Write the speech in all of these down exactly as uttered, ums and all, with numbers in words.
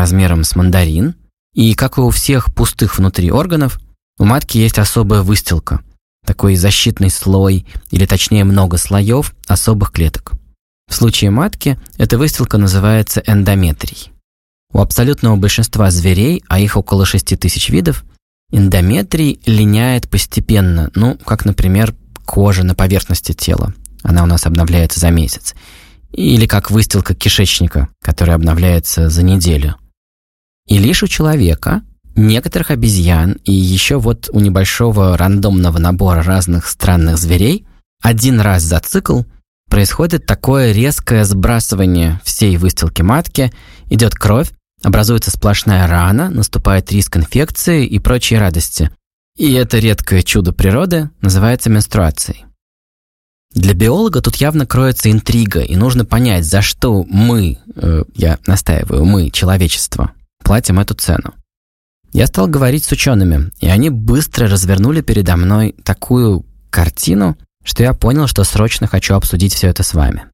размером с мандарин, и, как и у всех пустых внутри органов, у матки есть особая выстилка, такой защитный слой, или точнее много слоев особых клеток. В случае матки эта выстилка называется эндометрией. У абсолютного большинства зверей, а их около шести тысяч видов, эндометрий линяет постепенно, ну, как, например, кожа на поверхности тела. Она у нас обновляется за месяц. Или как выстилка кишечника, которая обновляется за неделю. И лишь у человека, некоторых обезьян и еще вот у небольшого рандомного набора разных странных зверей один раз за цикл происходит такое резкое сбрасывание всей выстилки матки, идет кровь, образуется сплошная рана, наступает риск инфекции и прочие радости. И это редкое чудо природы называется менструацией. Для биолога тут явно кроется интрига, и нужно понять, за что мы, э, я настаиваю, мы, человечество, платим эту цену. Я стал говорить с учеными, и они быстро развернули передо мной такую картину, что я понял, что срочно хочу обсудить все это с вами.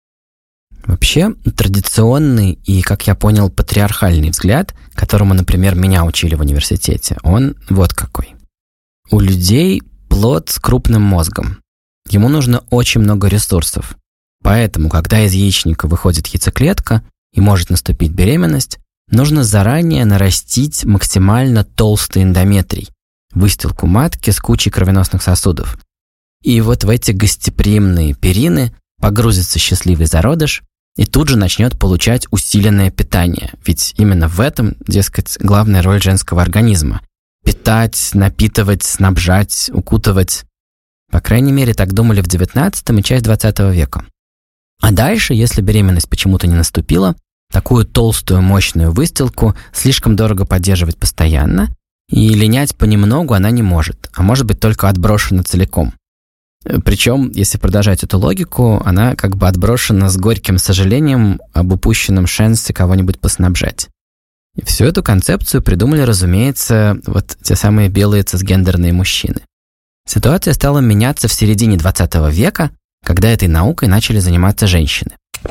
Вообще, традиционный и, как я понял, патриархальный взгляд, которому, например, меня учили в университете, он вот какой. У людей плод с крупным мозгом. Ему нужно очень много ресурсов. Поэтому, когда из яичника выходит яйцеклетка и может наступить беременность, нужно заранее нарастить максимально толстый эндометрий, выстилку матки с кучей кровеносных сосудов. И вот в эти гостеприимные перины погрузится счастливый зародыш и тут же начнет получать усиленное питание. Ведь именно в этом, дескать, главная роль женского организма. Питать, напитывать, снабжать, укутывать. По крайней мере, так думали в девятнадцатом и часть двадцатого века. А дальше, если беременность почему-то не наступила, такую толстую, мощную выстилку слишком дорого поддерживать постоянно, и линять понемногу она не может, а может быть только отброшена целиком. Причем, если продолжать эту логику, она как бы отброшена с горьким сожалением об упущенном шансе кого-нибудь поснабжать. И всю эту концепцию придумали, разумеется, вот те самые белые цисгендерные мужчины. Ситуация стала меняться в середине двадцатого века, когда этой наукой начали заниматься женщины.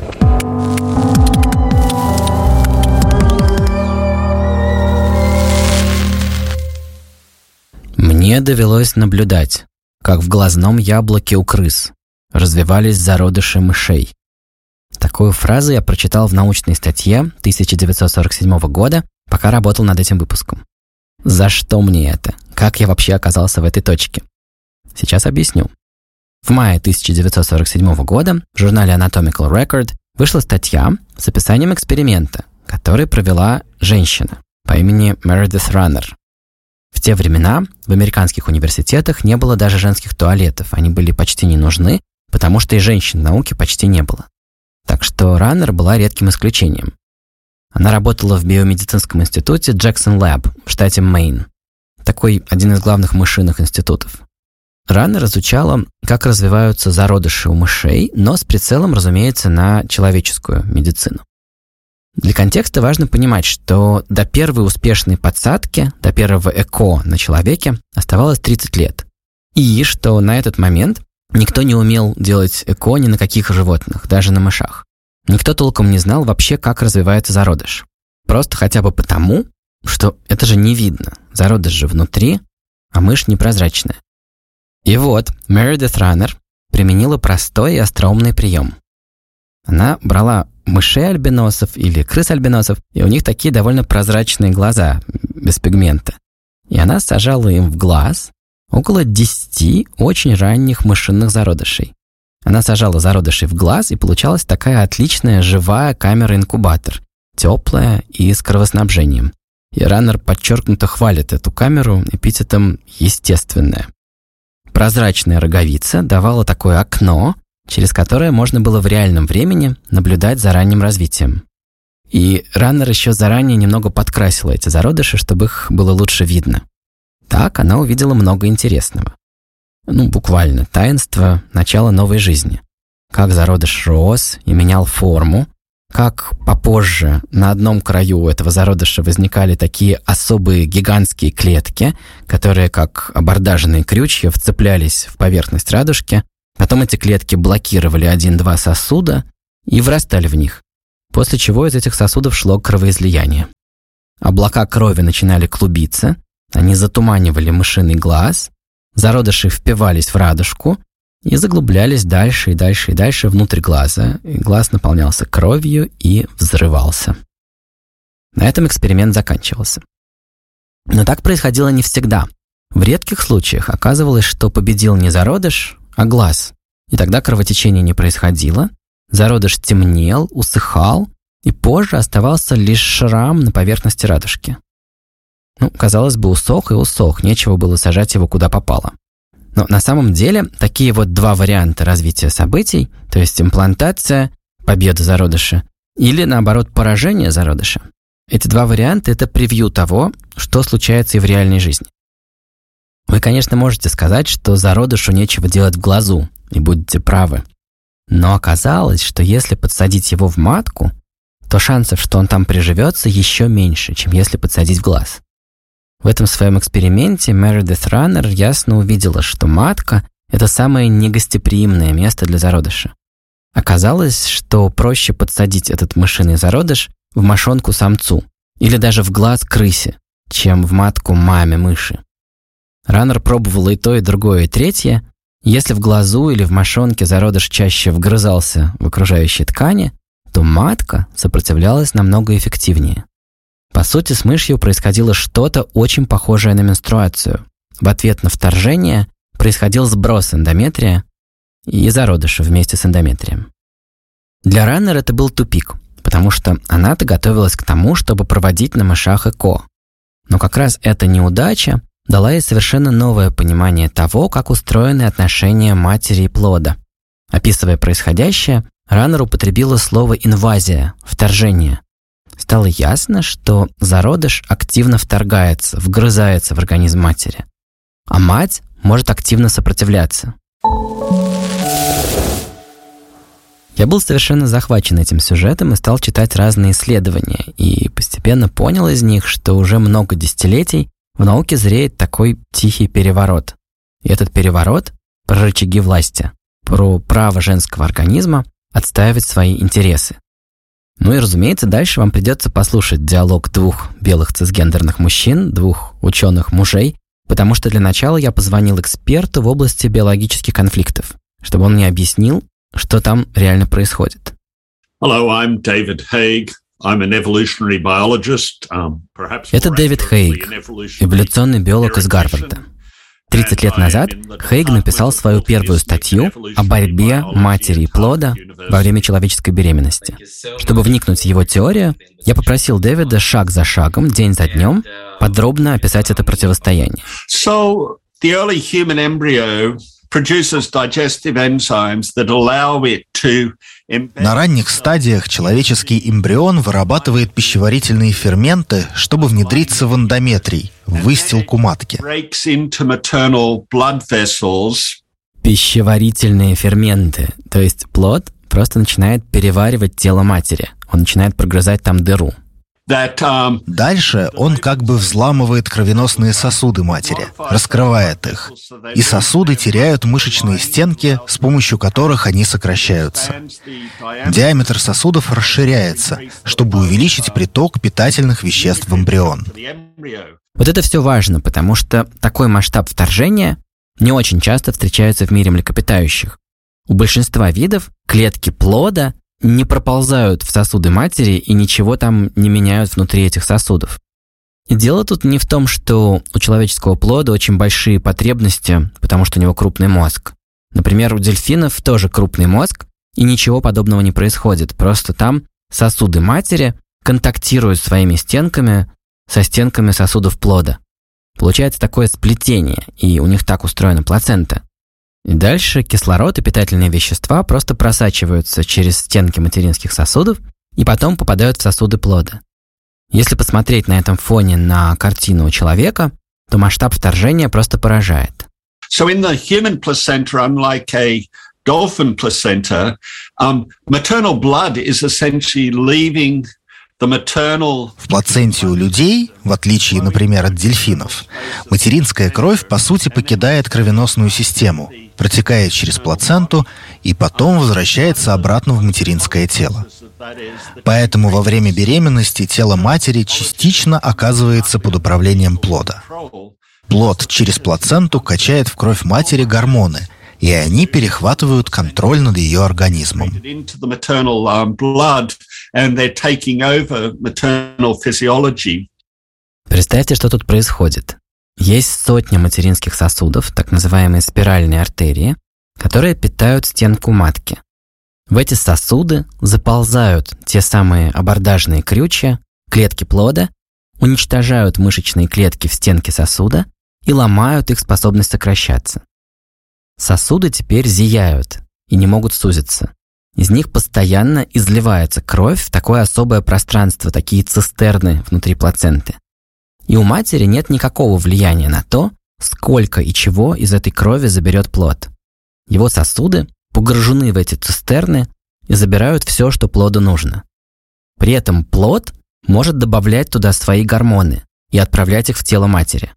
Мне довелось наблюдать, как в глазном яблоке у крыс развивались зародыши мышей. Такую фразу я прочитал в научной статье тысяча девятьсот сорок седьмого года, пока работал над этим выпуском. За что мне это? Как я вообще оказался в этой точке? Сейчас объясню. В мае тысяча девятьсот сорок седьмого года в журнале Anatomical Record вышла статья с описанием эксперимента, который провела женщина по имени Meredith Runner. В те времена в американских университетах не было даже женских туалетов, они были почти не нужны, потому что и женщин в науке почти не было. Так что Раннер была редким исключением. Она работала в биомедицинском институте Jackson Lab в штате Мэйн, такой один из главных мышиных институтов. Раннер изучала, как развиваются зародыши у мышей, но с прицелом, разумеется, на человеческую медицину. Для контекста важно понимать, что до первой успешной подсадки, до первого ЭКО на человеке оставалось тридцать лет. И что на этот момент никто не умел делать ЭКО ни на каких животных, даже на мышах. Никто толком не знал вообще, как развивается зародыш. Просто хотя бы потому, что это же не видно. Зародыш же внутри, а мышь непрозрачная. И вот Meredith Runner применила простой и остроумный прием. Она брала мышей-альбиносов или крыс-альбиносов, и у них такие довольно прозрачные глаза, без пигмента. И она сажала им в глаз около десяти очень ранних мышиных зародышей. Она сажала зародышей в глаз, и получалась такая отличная живая камера-инкубатор, теплая и с кровоснабжением. И Раннер подчеркнуто хвалит эту камеру эпитетом «естественная». Прозрачная роговица давала такое окно, через которое можно было в реальном времени наблюдать за ранним развитием. И Раннер еще заранее немного подкрасила эти зародыши, чтобы их было лучше видно. Так она увидела много интересного. Ну, буквально, таинство начала новой жизни. Как зародыш рос и менял форму, как попозже на одном краю этого зародыша возникали такие особые гигантские клетки, которые, как абордажные крючья, вцеплялись в поверхность радужки. Потом эти клетки блокировали один-два сосуда и врастали в них, после чего из этих сосудов шло кровоизлияние. облака крови начинали клубиться, они затуманивали мышиный глаз, зародыши впивались в радужку и заглублялись дальше и дальше и дальше внутрь глаза, и глаз наполнялся кровью и взрывался. На этом эксперимент заканчивался. Но так происходило не всегда. В редких случаях оказывалось, что победил не зародыш, а глаз, и тогда кровотечение не происходило, зародыш темнел, усыхал, и позже оставался лишь шрам на поверхности радужки. Ну, казалось бы, усох и усох, нечего было сажать его куда попало. Но на самом деле такие вот два варианта развития событий, то есть имплантация, победа зародыша, или наоборот поражение зародыша, эти два варианта – это превью того, что случается и в реальной жизни. Вы, конечно, можете сказать, что зародышу нечего делать в глазу, и будете правы. Но оказалось, что если подсадить его в матку, то шансов, что он там приживется, еще меньше, чем если подсадить в глаз. В этом своем эксперименте Meredith Runner ясно увидела, что матка – это самое негостеприимное место для зародыша. Оказалось, что проще подсадить этот мышиный зародыш в мошонку самцу или даже в глаз крысе, чем в матку маме мыши. Раннер пробовала и то, и другое, и третье. Если в глазу или в мошонке зародыш чаще вгрызался в окружающие ткани, то матка сопротивлялась намного эффективнее. По сути, с мышью происходило что-то очень похожее на менструацию. В ответ на вторжение происходил сброс эндометрия и зародыша вместе с эндометрием. Для Раннер это был тупик, потому что она-то готовилась к тому, чтобы проводить на мышах ЭКО. Но как раз эта неудача дала ей совершенно новое понимание того, как устроены отношения матери и плода. Описывая происходящее, Раннер употребила слово «инвазия», «вторжение». Стало ясно, что зародыш активно вторгается, вгрызается в организм матери, а мать может активно сопротивляться. Я был совершенно захвачен этим сюжетом и стал читать разные исследования, и постепенно понял из них, что уже много десятилетий в науке зреет такой тихий переворот. И этот переворот про рычаги власти, про право женского организма отстаивать свои интересы. Ну и, разумеется, дальше вам придется послушать диалог двух белых цисгендерных мужчин, двух ученых-мужей, потому что для начала я позвонил эксперту в области биологических конфликтов, чтобы он мне объяснил, что там реально происходит. Hello, I'm David Haig. I'm an evolutionary biologist. Um, perhaps Это Дэвид Хейг, эволюционный биолог из Гарварда. тридцать лет назад Хейг написал свою первую статью о борьбе матери и плода во время человеческой беременности. Чтобы вникнуть в его теорию, я попросил Дэвида шаг за шагом, день за днем, подробно описать это противостояние. So, the early human embryo produces digestive enzymes that allow it to На ранних стадиях человеческий эмбрион вырабатывает пищеварительные ферменты, чтобы внедриться в эндометрий, в выстилку матки. Пищеварительные ферменты, то есть плод просто начинает переваривать тело матери, он начинает прогрызать там дыру. Дальше он как бы взламывает кровеносные сосуды матери, раскрывает их, и сосуды теряют мышечные стенки, с помощью которых они сокращаются. Диаметр сосудов расширяется, чтобы увеличить приток питательных веществ в эмбрион. Вот это все важно, потому что такой масштаб вторжения не очень часто встречается в мире млекопитающих. У большинства видов клетки плода не проползают в сосуды матери и ничего там не меняют внутри этих сосудов. И дело тут не в том, что у человеческого плода очень большие потребности, потому что у него крупный мозг. Например, у дельфинов тоже крупный мозг, и ничего подобного не происходит. Просто там сосуды матери контактируют своими стенками со стенками сосудов плода. Получается такое сплетение, и у них так устроена плацента. И дальше кислород и питательные вещества просто просачиваются через стенки материнских сосудов и потом попадают в сосуды плода. Если посмотреть на этом фоне на картину человека, то масштаб вторжения просто поражает. So in the human placenta, unlike a dolphin placenta, um, maternal blood is essentially leaving the maternal... В плаценте у людей, в отличие, например, от дельфинов, материнская кровь, по сути, покидает кровеносную систему. протекает через плаценту и потом возвращается обратно в материнское тело. Поэтому во время беременности тело матери частично оказывается под управлением плода. Плод через плаценту качает в кровь матери гормоны, и они перехватывают контроль над ее организмом. Представьте, что тут происходит. Есть сотни материнских сосудов, так называемые спиральные артерии, которые питают стенку матки. В эти сосуды заползают те самые абордажные крючья, клетки плода, уничтожают мышечные клетки в стенке сосуда и ломают их способность сокращаться. Сосуды теперь зияют и не могут сузиться. Из них постоянно изливается кровь в такое особое пространство, такие цистерны внутри плаценты. И у матери нет никакого влияния на то, сколько и чего из этой крови заберет плод. Его сосуды погружены в эти цистерны и забирают все, что плоду нужно. При этом плод может добавлять туда свои гормоны и отправлять их в тело матери.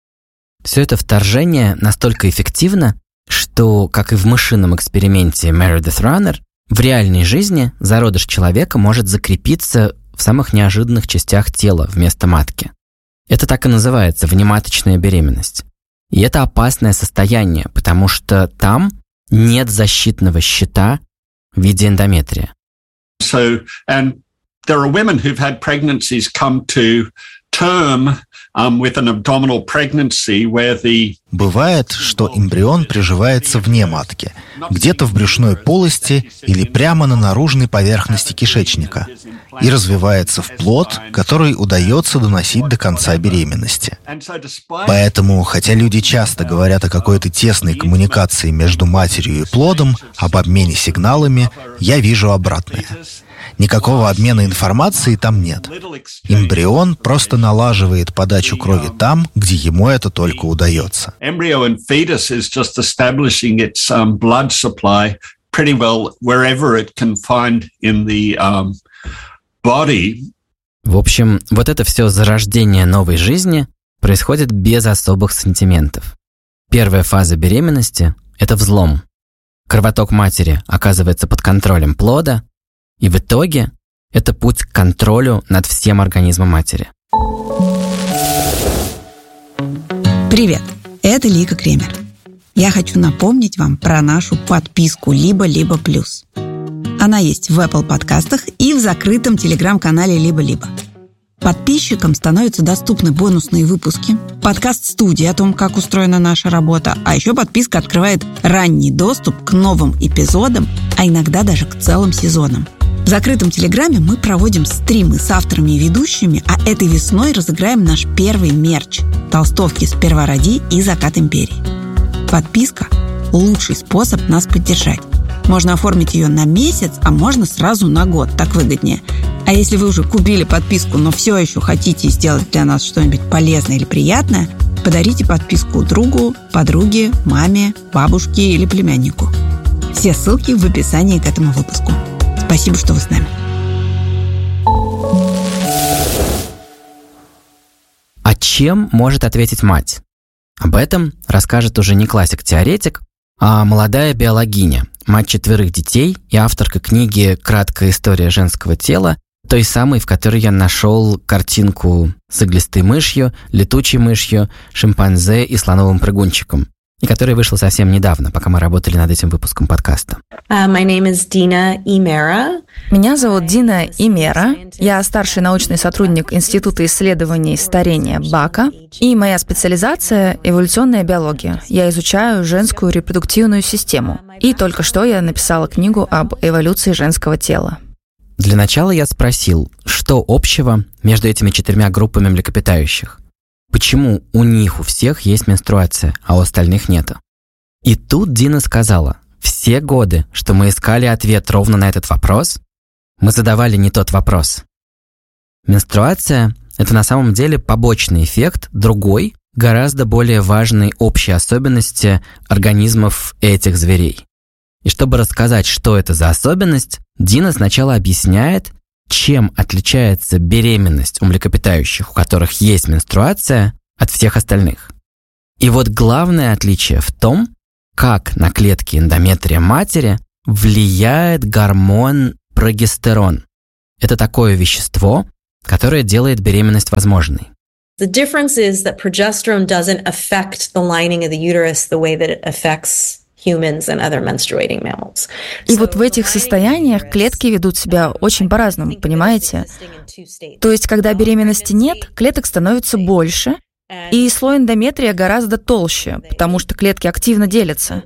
Все это вторжение настолько эффективно, что, как и в мышином эксперименте Meredith Runner, в реальной жизни зародыш человека может закрепиться в самых неожиданных частях тела вместо матки. Это так и называется внематочная беременность. И это опасное состояние, потому что там нет защитного щита в виде эндометрия. So, and there are women who've had pregnancies come to term um, with an abdominal pregnancy where the... Бывает, что эмбрион приживается вне матки, где-то в брюшной полости или прямо на наружной поверхности кишечника, и развивается в плод, который удается доносить до конца беременности. Поэтому, хотя люди часто говорят о какой-то тесной коммуникации между матерью и плодом, об обмене сигналами, я вижу обратное. Никакого обмена информацией там нет. Эмбрион просто налаживает подачу крови там, где ему это только удается. Embryo and fetus is just establishing its um, blood supply pretty well wherever it can find in the um, body. В общем, вот это все зарождение новой жизни происходит без особых сантиментов. Первая фаза беременности – это взлом. Кровоток матери оказывается под контролем плода, и в итоге это путь к контролю над всем организмом матери. Привет, это Лика Кремер. Я хочу напомнить вам про нашу подписку «Либо-либо плюс». Она есть в Apple подкастах и в закрытом телеграм-канале «Либо-либо». Подписчикам становятся доступны бонусные выпуски, подкаст-студии о том, как устроена наша работа, а еще подписка открывает ранний доступ к новым эпизодам, а иногда даже к целым сезонам. В закрытом телеграме мы проводим стримы с авторами и ведущими, а этой весной разыграем наш первый мерч – толстовки «Сперва роди» и «Закат империи». Подписка – лучший способ нас поддержать. Можно оформить ее на месяц, а можно сразу на год, так выгоднее. А если вы уже купили подписку, но все еще хотите сделать для нас что-нибудь полезное или приятное, подарите подписку другу, подруге, маме, бабушке или племяннику. Все ссылки в описании к этому выпуску. Спасибо, что вы с нами. А чем может ответить мать? Об этом расскажет уже не классик-теоретик, а молодая биологиня, мать четверых детей и авторка книги «Краткая история женского тела», той самой, в которой я нашел картинку с иглистой мышью, летучей мышью, шимпанзе и слоновым прыгунчиком, и которая вышла совсем недавно, пока мы работали над этим выпуском подкаста. Uh, my name is Dina Imera. Меня зовут Дина Имера. Я старший научный сотрудник Института исследований старения Бака, и моя специализация – эволюционная биология. Я изучаю женскую репродуктивную систему. И только что я написала книгу об эволюции женского тела. Для начала я спросил, что общего между этими четырьмя группами млекопитающих? Почему у них у всех есть менструация, а у остальных нет? И тут Дина сказала, все годы, что мы искали ответ ровно на этот вопрос, мы задавали не тот вопрос. Менструация – это на самом деле побочный эффект другой, гораздо более важной общей особенности организмов этих зверей. И чтобы рассказать, что это за особенность, Дина сначала объясняет, чем отличается беременность у млекопитающих, у которых есть менструация, от всех остальных. И вот главное отличие в том, как на клетки эндометрия матери влияет гормон прогестерон. Это такое вещество, которое делает беременность возможной. The difference is that progesterone doesn't affect the lining of the uterus the way that it affects humans and other menstruating mammals. И вот в этих состояниях клетки ведут себя очень по-разному, понимаете? То есть, когда беременности нет, клеток становится больше, и слой эндометрия гораздо толще, потому что клетки активно делятся.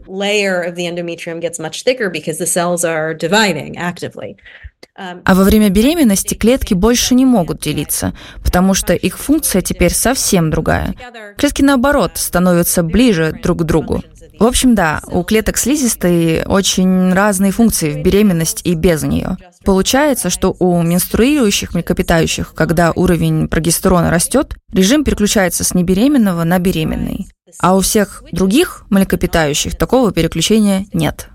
А во время беременности клетки больше не могут делиться, потому что их функция теперь совсем другая. Клетки, наоборот, становятся ближе друг к другу. В общем, да, у клеток слизистой очень разные функции в беременность и без нее. Получается, что у менструирующих млекопитающих, когда уровень прогестерона растет, режим переключается с небеременного на беременный. А у всех других млекопитающих такого переключения нет.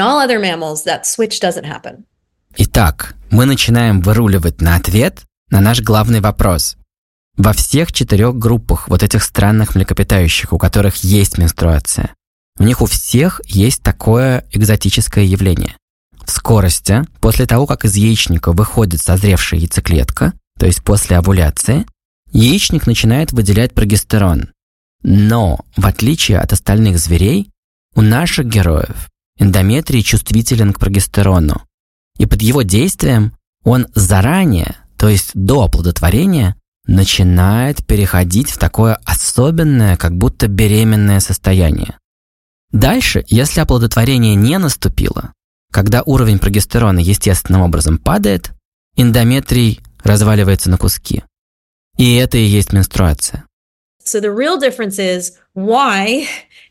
Итак, мы начинаем выруливать на ответ на наш главный вопрос. Во всех четырех группах вот этих странных млекопитающих, у которых есть менструация, у них у всех есть такое экзотическое явление. В скорости, после того, как из яичника выходит созревшая яйцеклетка, то есть после овуляции, яичник начинает выделять прогестерон. Но, в отличие от остальных зверей, у наших героев эндометрий чувствителен к прогестерону. И под его действием он заранее, то есть до оплодотворения, начинает переходить в такое особенное, как будто беременное состояние. Дальше, если оплодотворение не наступило, когда уровень прогестерона естественным образом падает, эндометрий разваливается на куски. И это и есть менструация. So the real difference is why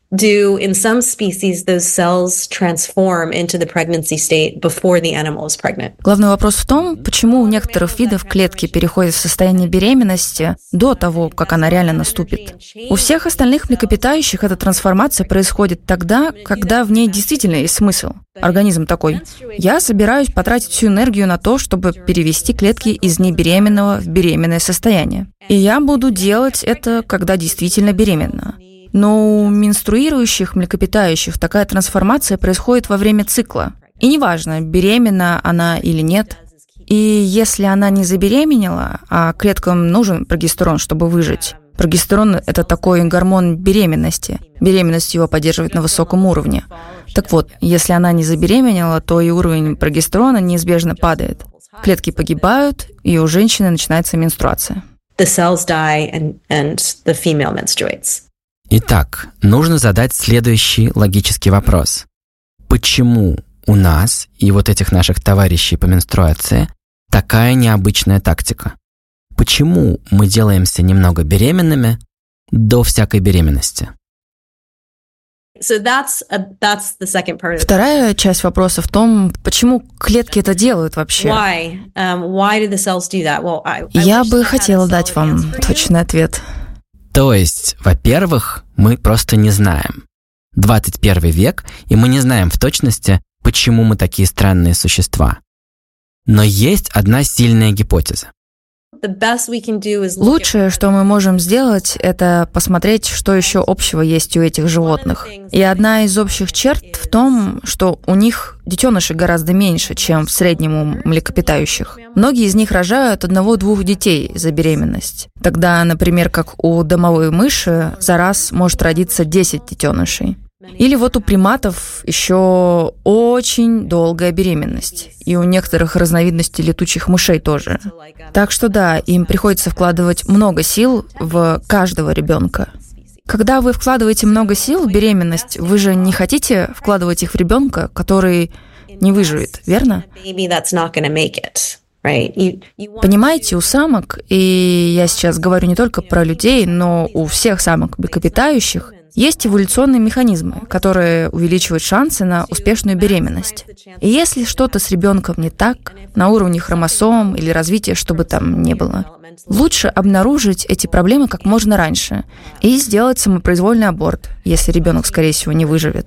do in some species those cells transform into the pregnancy state before the animal is pregnant? Главный вопрос в том, почему у некоторых видов клетки переходят в состояние беременности до того, как она реально наступит. У всех остальных млекопитающих эта трансформация происходит тогда, когда в ней действительно есть смысл. Организм такой: я собираюсь потратить всю энергию на то, чтобы перевести клетки из небеременного в беременное состояние. И я буду делать это, когда действительно беременна. Но у менструирующих млекопитающих такая трансформация происходит во время цикла. И неважно, беременна она или нет. И если она не забеременела, а клеткам нужен прогестерон, чтобы выжить. Прогестерон – это такой гормон беременности. Беременность его поддерживает на высоком уровне. Так вот, если она не забеременела, то и уровень прогестерона неизбежно падает. Клетки погибают, и у женщины начинается менструация. The cells die and, and the female menstruates. Итак, нужно задать следующий логический вопрос. Почему у нас и вот этих наших товарищей по менструации такая необычная тактика? Почему мы делаемся немного беременными до всякой беременности? So that's a, that's the second part of it. Вторая часть вопроса в том, почему клетки это делают вообще. Why? Um, why do the cells do that? Well, I, I Я бы хотела дать вам точный ответ. То есть, во-первых, мы просто не знаем. двадцать первый век, и мы не знаем в точности, почему мы такие странные существа. Но есть одна сильная гипотеза. Лучшее, что мы можем сделать, это посмотреть, что еще общего есть у этих животных. И одна из общих черт в том, что у них детенышей гораздо меньше, чем в среднем у млекопитающих. Многие из них рожают одного-двух детей за беременность. Тогда, например, как у домовой мыши, за раз может родиться десять детенышей. Или вот у приматов еще очень долгая беременность. И у некоторых разновидностей летучих мышей тоже. Так что да, им приходится вкладывать много сил в каждого ребенка. Когда вы вкладываете много сил в беременность, вы же не хотите вкладывать их в ребенка, который не выживет, верно? Понимаете, у самок, и я сейчас говорю не только про людей, но у всех самок млекопитающих, есть эволюционные механизмы, которые увеличивают шансы на успешную беременность. И если что-то с ребенком не так, на уровне хромосом или развития, что бы там ни было, лучше обнаружить эти проблемы как можно раньше и сделать самопроизвольный аборт, если ребенок, скорее всего, не выживет.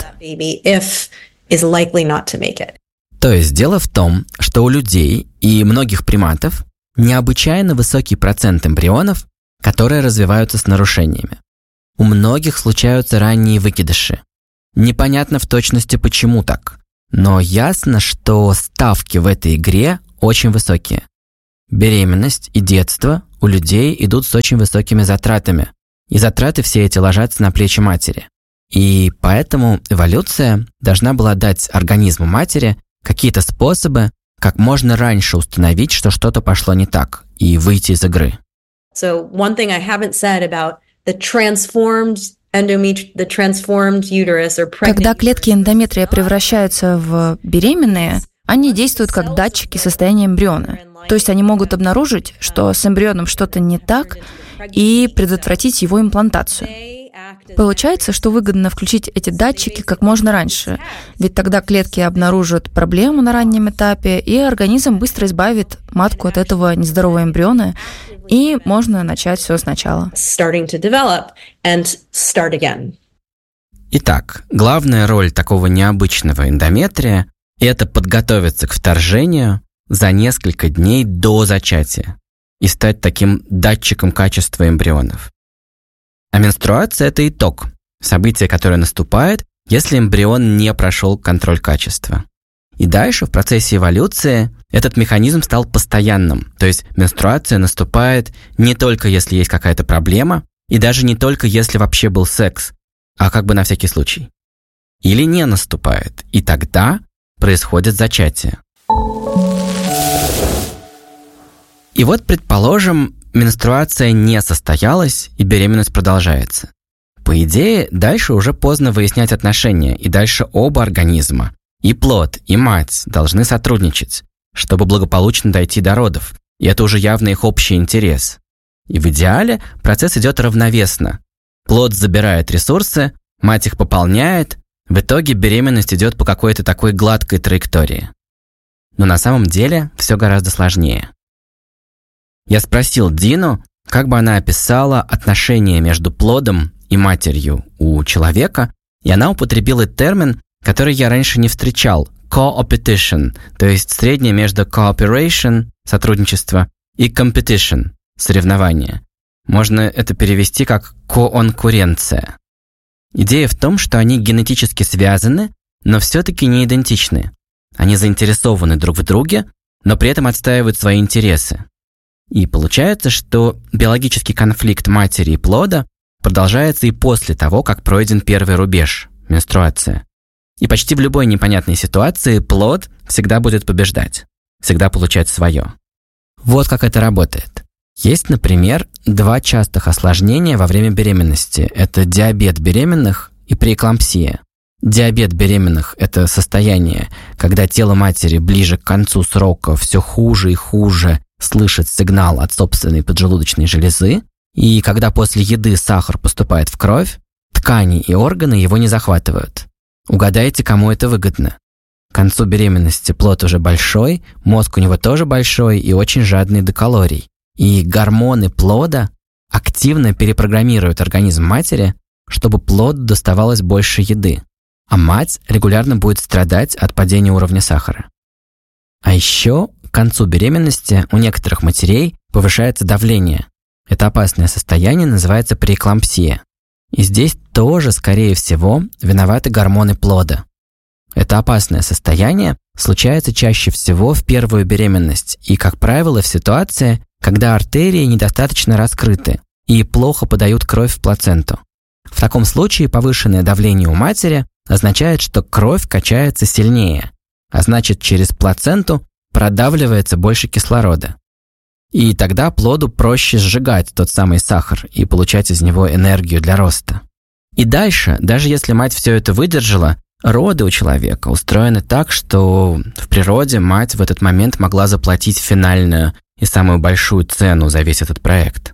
То есть дело в том, что у людей и многих приматов необычайно высокий процент эмбрионов, которые развиваются с нарушениями. У многих случаются ранние выкидыши. Непонятно в точности, почему так. Но ясно, что ставки в этой игре очень высокие. Беременность и детство у людей идут с очень высокими затратами. И затраты все эти ложатся на плечи матери. И поэтому эволюция должна была дать организму матери какие-то способы, как можно раньше установить, что что-то пошло не так, и выйти из игры. So one thing I haven't said about the transformed endometri- the transformed uterus or pregnant. Когда клетки эндометрия превращаются в беременные, они действуют как датчики состояния эмбриона. То есть они могут обнаружить, что с эмбрионом что-то не так, и предотвратить его имплантацию. Получается, что выгодно включить эти датчики как можно раньше, ведь тогда клетки обнаружат проблему на раннем этапе, и организм быстро избавит матку от этого нездорового эмбриона, и можно начать все сначала. Итак, главная роль такого необычного эндометрия – это подготовиться к вторжению за несколько дней до зачатия и стать таким датчиком качества эмбрионов. А менструация – это итог, событие, которое наступает, если эмбрион не прошел контроль качества. И дальше в процессе эволюции этот механизм стал постоянным, то есть менструация наступает не только если есть какая-то проблема, и даже не только если вообще был секс, а как бы на всякий случай. Или не наступает, и тогда происходит зачатие. И вот, предположим, менструация не состоялась, и беременность продолжается. По идее, дальше уже поздно выяснять отношения, и дальше оба организма, и плод, и мать, должны сотрудничать, чтобы благополучно дойти до родов, и это уже явно их общий интерес. И в идеале процесс идет равновесно. Плод забирает ресурсы, мать их пополняет, в итоге беременность идет по какой-то такой гладкой траектории. Но на самом деле все гораздо сложнее. Я спросил Дину, как бы она описала отношения между плодом и матерью у человека, и она употребила термин, который я раньше не встречал – co-opetition, то есть среднее между cooperation – сотрудничество и competition – соревнование. Можно это перевести как конкуренция. Идея в том, что они генетически связаны, но все-таки не идентичны. Они заинтересованы друг в друге, но при этом отстаивают свои интересы. И получается, что биологический конфликт матери и плода продолжается и после того, как пройден первый рубеж – менструация. И почти в любой непонятной ситуации плод всегда будет побеждать, всегда получать свое. Вот как это работает. Есть, например, два частых осложнения во время беременности. Это диабет беременных и преэклампсия. Диабет беременных – это состояние, когда тело матери ближе к концу срока все хуже и хуже слышит сигнал от собственной поджелудочной железы, и когда после еды сахар поступает в кровь, ткани и органы его не захватывают. Угадайте, кому это выгодно. К концу беременности плод уже большой, мозг у него тоже большой и очень жадный до калорий. И гормоны плода активно перепрограммируют организм матери, чтобы плоду доставалось больше еды, а мать регулярно будет страдать от падения уровня сахара. А еще к концу беременности у некоторых матерей повышается давление. Это опасное состояние называется преэклампсия. И здесь тоже, скорее всего, виноваты гормоны плода. Это опасное состояние случается чаще всего в первую беременность и, как правило, в ситуации, когда артерии недостаточно раскрыты и плохо подают кровь в плаценту. В таком случае повышенное давление у матери означает, что кровь качается сильнее, а значит, через плаценту продавливается больше кислорода. И тогда плоду проще сжигать тот самый сахар и получать из него энергию для роста. И дальше, даже если мать все это выдержала, роды у человека устроены так, что в природе мать в этот момент могла заплатить финальную и самую большую цену за весь этот проект.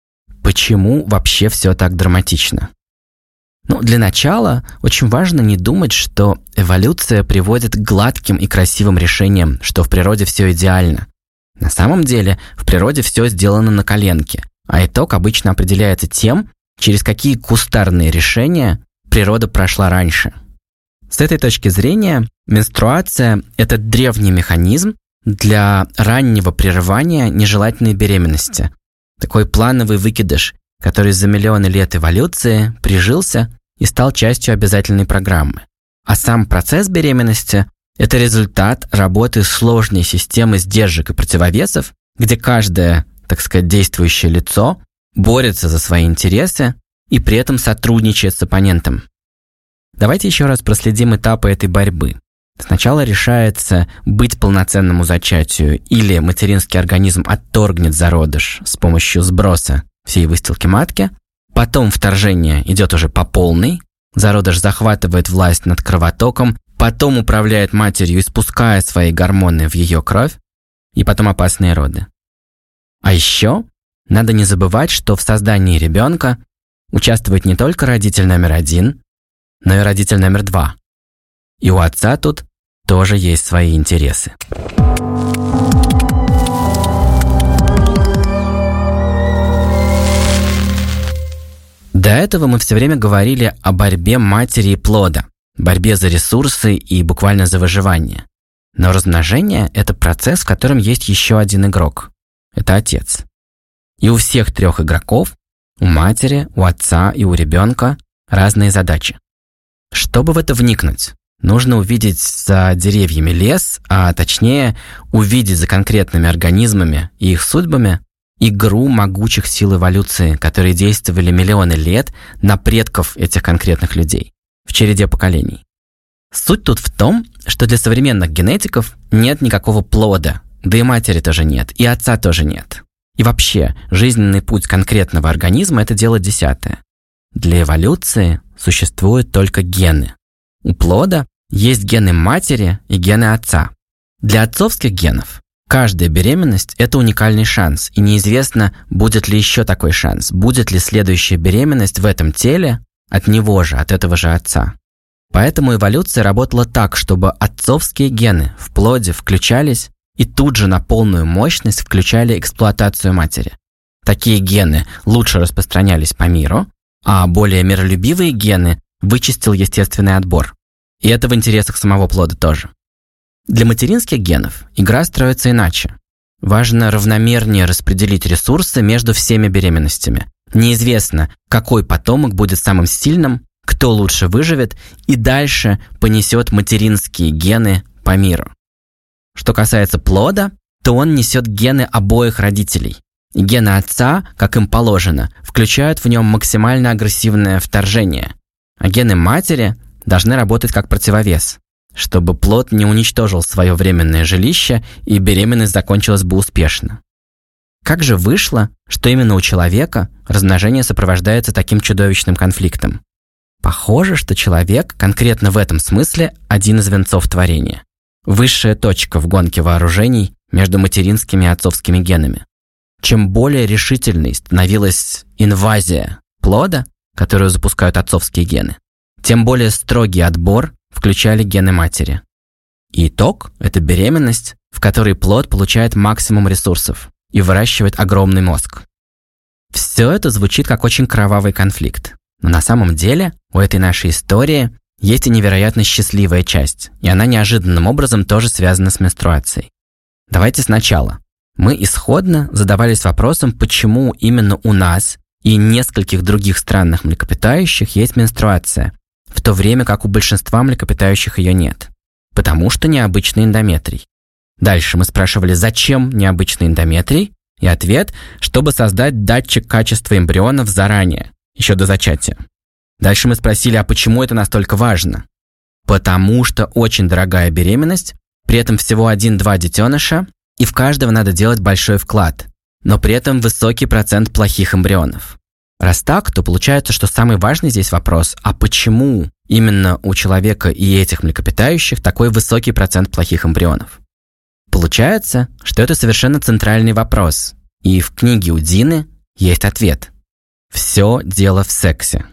Почему вообще все так драматично? Ну, для начала очень важно не думать, что эволюция приводит к гладким и красивым решениям, что в природе все идеально. На самом деле в природе все сделано на коленке, а итог обычно определяется тем, через какие кустарные решения природа прошла раньше. С этой точки зрения менструация – это древний механизм для раннего прерывания нежелательной беременности. Такой плановый выкидыш, который за миллионы лет эволюции прижился и стал частью обязательной программы. А сам процесс беременности – это результат работы сложной системы сдержек и противовесов, где каждое, так сказать, действующее лицо борется за свои интересы и при этом сотрудничает с оппонентом. Давайте еще раз проследим этапы этой борьбы. Сначала решается быть полноценному зачатию или материнский организм отторгнет зародыш с помощью сброса всей выстилки матки. Потом вторжение идет уже по полной. Зародыш захватывает власть над кровотоком, потом управляет матерью, испуская свои гормоны в ее кровь, и потом опасные роды. А еще надо не забывать, что в создании ребенка участвует не только родитель номер один, но и родитель номер два. И у отца тут тоже есть свои интересы. До этого мы все время говорили о борьбе матери и плода, борьбе за ресурсы и буквально за выживание. Но размножение – это процесс, в котором есть еще один игрок. Это отец. И у всех трех игроков, у матери, у отца и у ребенка, разные задачи. Чтобы в это вникнуть, нужно увидеть за деревьями лес, а точнее увидеть за конкретными организмами и их судьбами игру могучих сил эволюции, которые действовали миллионы лет на предков этих конкретных людей в череде поколений. Суть тут в том, что для современных генетиков нет никакого плода, да и матери тоже нет, и отца тоже нет. И вообще, жизненный путь конкретного организма – это дело десятое. Для эволюции существуют только гены. У плода есть гены матери и гены отца. Для отцовских генов каждая беременность – это уникальный шанс, и неизвестно, будет ли еще такой шанс, будет ли следующая беременность в этом теле от него же, от этого же отца. Поэтому эволюция работала так, чтобы отцовские гены в плоде включались и тут же на полную мощность включали эксплуатацию матери. Такие гены лучше распространялись по миру, а более миролюбивые гены вычистил естественный отбор. И это в интересах самого плода тоже. Для материнских генов игра строится иначе. Важно равномернее распределить ресурсы между всеми беременностями. Неизвестно, какой потомок будет самым сильным, кто лучше выживет и дальше понесет материнские гены по миру. Что касается плода, то он несет гены обоих родителей. И гены отца, как им положено, включают в нем максимально агрессивное вторжение, а гены матери должны работать как противовес, чтобы плод не уничтожил свое временное жилище и беременность закончилась бы успешно. Как же вышло, что именно у человека размножение сопровождается таким чудовищным конфликтом? Похоже, что человек конкретно в этом смысле один из венцов творения. Высшая точка в гонке вооружений между материнскими и отцовскими генами. Чем более решительной становилась инвазия плода, которую запускают отцовские гены, тем более строгий отбор включали гены матери. И итог – это беременность, в которой плод получает максимум ресурсов и выращивает огромный мозг. Все это звучит как очень кровавый конфликт, но на самом деле у этой нашей истории есть и невероятно счастливая часть, и она неожиданным образом тоже связана с менструацией. Давайте сначала. Мы исходно задавались вопросом, почему именно у нас и нескольких других странных млекопитающих есть менструация, в то время как у большинства млекопитающих ее нет. Потому что необычный эндометрий. Дальше мы спрашивали, зачем необычный эндометрий, и ответ, чтобы создать датчик качества эмбрионов заранее, еще до зачатия. Дальше мы спросили, а почему это настолько важно? Потому что очень дорогая беременность, при этом всего один-два детеныша, и в каждого надо делать большой вклад, но при этом высокий процент плохих эмбрионов. Раз так, то получается, что самый важный здесь вопрос, а почему именно у человека и этих млекопитающих такой высокий процент плохих эмбрионов? Получается, что это совершенно центральный вопрос, и в книге у Дины есть ответ. Все дело в сексе.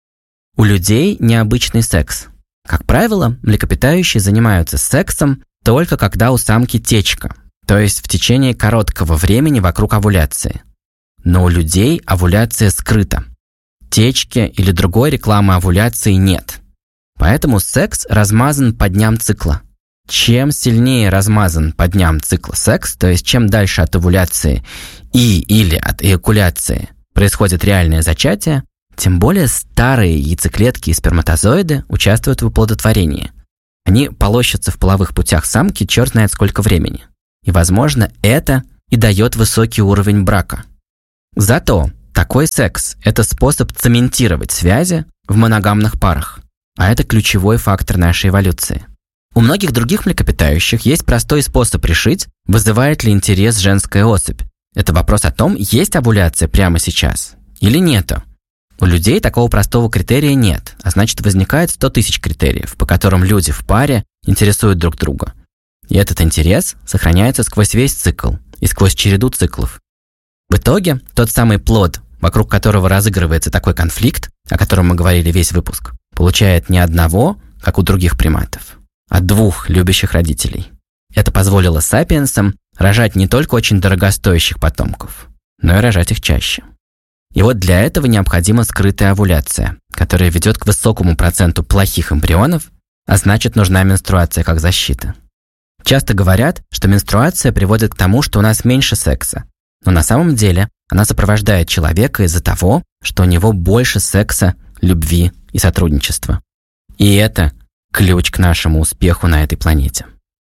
У людей необычный секс. Как правило, млекопитающие занимаются сексом только когда у самки течка, то есть в течение короткого времени вокруг овуляции. Но у людей овуляция скрыта. Течки или другой рекламы овуляции нет. Поэтому секс размазан по дням цикла. Чем сильнее размазан по дням цикла секс, то есть чем дальше от овуляции и или от эякуляции происходит реальное зачатие, тем более старые яйцеклетки и сперматозоиды участвуют в оплодотворении. Они полощутся в половых путях самки черт знает сколько времени. И, возможно, это и дает высокий уровень брака. Зато такой секс – это способ цементировать связи в моногамных парах, а это ключевой фактор нашей эволюции. У многих других млекопитающих есть простой способ решить, вызывает ли интерес женская особь. Это вопрос о том, есть овуляция прямо сейчас или нету. У людей такого простого критерия нет, а значит возникает сто тысяч критериев, по которым люди в паре интересуют друг друга. И этот интерес сохраняется сквозь весь цикл и сквозь череду циклов. В итоге тот самый плод, вокруг которого разыгрывается такой конфликт, о котором мы говорили весь выпуск, получает не одного, как у других приматов, а двух любящих родителей. Это позволило сапиенсам рожать не только очень дорогостоящих потомков, но и рожать их чаще. И вот для этого необходима скрытая овуляция, которая ведет к высокому проценту плохих эмбрионов, а значит нужна менструация как защита. Часто говорят, что менструация приводит к тому, что у нас меньше секса, но на самом деле она сопровождает человека из-за того, что у него больше секса, любви и сотрудничества. И это ключ к нашему успеху на этой планете.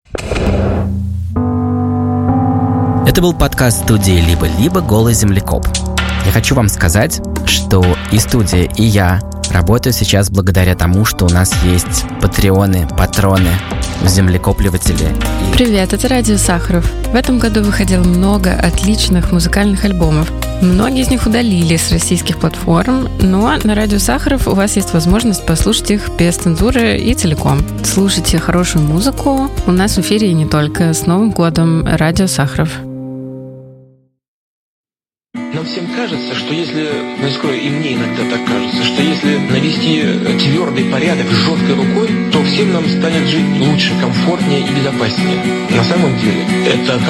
Это был подкаст студии «Либо-либо. Голый землекоп». Я хочу вам сказать, что и студия, и я работаю сейчас благодаря тому, что у нас есть патреоны, патроны, землекопливатели. И... Привет, это Радио Сахаров. В этом году выходило много отличных музыкальных альбомов. Многие из них удалили с российских платформ, но на Радио Сахаров у вас есть возможность послушать их без цензуры и целиком. Слушайте хорошую музыку. У нас в эфире и не только. С Новым годом, Радио Сахаров. Нам всем кажется, что если, ну, скоро и мне иногда так кажется, что если навести твердый порядок с жесткой рукой, то всем нам станет жить лучше, комфортнее и безопаснее. На самом деле, это